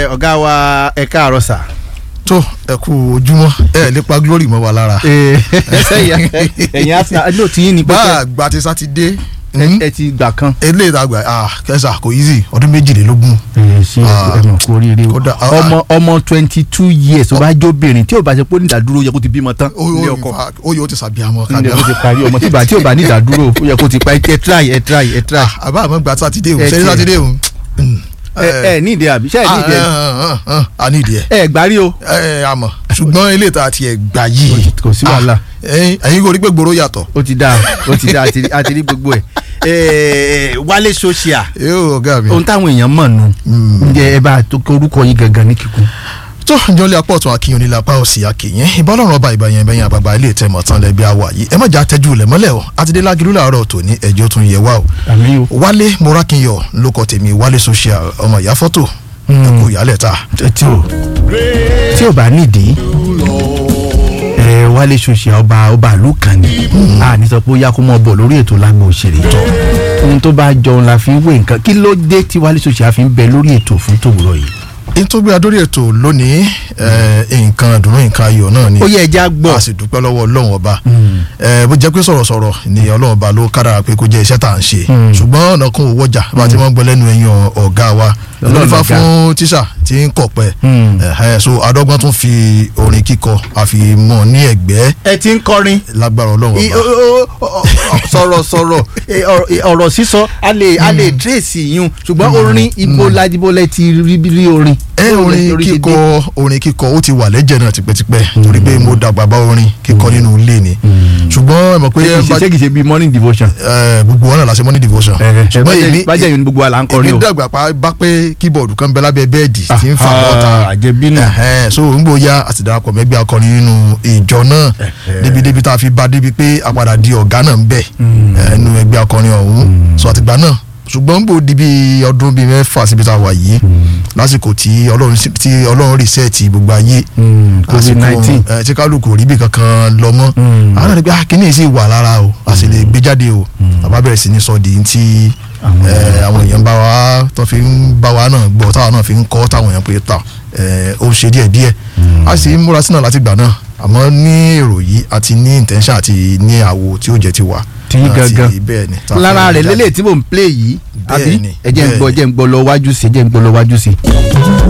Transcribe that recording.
ọ̀gá wa ẹ káàárọ̀ sà. tó ẹ kú ojúmọ́ ẹ lépa glory mọ́ wa lára. ẹ̀yin Arsenal ló ti yín ni pé bá a gba ti sátidé ẹ ti gbà kan. eléyìí tá a gbà kẹsà kò easy ọdún 22. ṣé ẹ mọ̀ kó oríire ọmọ 22 years ó bá jóbìnrin tí ò bá ṣe pé ní ìdádúró yẹ kó ti bímọ tán ilé ọkọ ó yóò ti sàbíàmọ kábíà ó ti parí ọmọ tí ò bá ní ìdádúró ó yẹ kó ti pa ẹ try. àbá àmọ́ gba sátidé o ṣe sátidé o. ẹ ní ìdí àbí ṣe ẹ ní ìdí ẹ. a ní ìdí ẹ. ẹ gbárí o. àmọ́ ṣùgbọ́n ilé ìta àti ẹ̀ gbà yìí. kò sí wàhálà. ẹ̀yin kò rí pé gbòòrò yàtọ̀. ó ti dáa àti rí gbogbo ẹ̀. Wálé social. yóò ọ̀gá mi. ohun táwọn èèyàn mọ̀ nù. ǹjẹ́ ẹ bá orúkọ yín gangan ní kíkún. tó ìjọlẹ̀ apá ọ̀tún akínyìn onílẹ̀ apá òsì akínyìn ìbálòrán ọba ìbàyẹn ìbẹ̀yìn àbàbà ilé ìtẹ̀mọ̀ tán lẹ́bí àwà yìí ẹ má jà tẹ́jú ilẹ̀ mọ́lẹ̀ o àtidé lágirú làárọ̀ tòní ẹjọ́ tún yẹ wá o. Wálé Morakinyọ ló kọ tèmi Wálé social ọmọ ìyá fọ́tò ẹkú ìyálẹ̀ ta. tí ò bá nídìí Wálé social ọba ìlú kan ni a ní sọ pé ó yá kó mọ bọ̀ lórí ètò lágbo òṣèré tọ ohun tó bá jọ òun la fi ń wé nǹkan kí ló dé tí Wálé social fi ń bẹ lórí ètò fún tòwúrọ̀ yìí. nítorí adórí ètò lónìí nǹkan àdùnnú nǹkan ayọ̀ náà ni ó yẹ ẹja gbọ́ a sì dúpẹ́ lọ́wọ́ Ọlọ́run ọba bó jẹ́ pé sọ̀rọ̀sọ̀rọ̀ ni Ọlọ́run ọba ló kádàrá pé kó jẹ́ iṣẹ́ tá à ń ṣe ṣùgbọ́n ọ̀nà kan ò wọ́jà bá ti wọ́n gbọ́ lẹ́nu ẹ̀yìn ọ̀gá wa lọ́nà fún tíṣà tí ń kọ̀ pẹ́ so adọ́gbọ́n tún fi orin kíkọ àfi mọ́ ní ẹ̀gbẹ́. ẹ ti ń kọrin lágbára Ọlọ́run ọba sọ̀rọ̀ ọ̀rọ̀ sísọ a lè trace yín ṣùgbọ́n orin ibo lẹ ti rí orin. orin kíkọ ó ti wà lẹ́jẹ̀ náà tipẹ́tipẹ́ torí pé mo dàgbà bá orin kíkọ nínú ilé ni ṣùgbọ́n ẹ mọ̀ pé ṣé kìí ṣe bíi morning devotion. gbogbo wọn náà la ṣe morning devotion. ṣùgbọ́n èmi bájẹ́ yìí ni gbogbo wa là ń kọrin o. èmi dàgbà bá pé kíbọ̀dù kan bẹ lábẹ́ bẹ́ẹ̀dì tí ń fa bọ́ta àjẹbínú. so ń gbóyà àti darapọ̀ mẹ́gbẹ́ akọrin nínú ìjọ náà débi tá a fi bá débi pé a padà di ọ̀gá náà ń bẹ̀ nínú ẹgbẹ́ akọrin ọ̀hún so àtìgbà náà ṣùgbọ́n bó di bí ọdún bíi 6 síbi tá a wà yìí lásìkò tí ọlọ́run rìsẹ́ẹ̀tì gbogbo ayé COVID-19 tí kálukú rí bí kankan lọ mọ́ àwọn náà ní pé kíní sì wà lára o a sì lè gbé jáde o àbá bẹ̀rẹ̀ sí ní sọ di ti àwọn èèyàn bá wa tó fi ń bá wa náà gbọ́ táwọn náà fi ń kọ́ táwọn èèyàn pé ta ó ṣe díẹ̀díẹ̀ a sì ń múra sínú láti gbà náà àmọ́ ní èrò yìí àti ní intention àti ní àwo tí ó jẹ́ ti wà. tí gangan lára rẹ̀ lélẹ̀ tí mò ń play yìí àbí ẹ jẹ́ ń gbọ́ lọ wájú sí